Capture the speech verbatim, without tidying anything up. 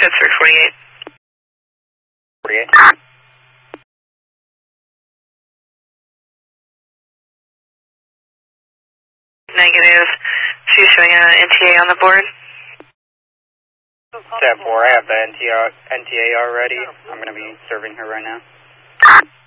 Pittsburgh forty-eight. forty-eight. Negative. So you're showing an N T A on the board? Tab four, I have the N T A already. I'm going to be serving her right now.